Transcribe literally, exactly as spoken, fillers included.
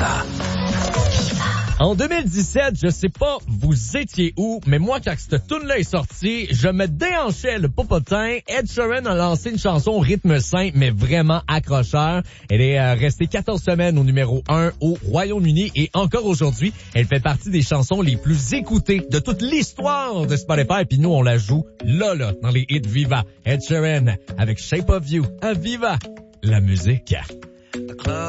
Viva. En deux mille dix-sept, je sais pas vous étiez où, mais moi, quand cette tune-là est sortie, je me déhanchais le popotin. Ed Sheeran a lancé une chanson au rythme simple, mais vraiment accrocheur. Elle est euh, restée quatorze semaines au numéro un au Royaume-Uni et encore aujourd'hui, elle fait partie des chansons les plus écoutées de toute l'histoire de Spotify. Puis nous, on la joue là, là, dans les hits Viva. Ed Sheeran avec Shape of You à Viva, la musique.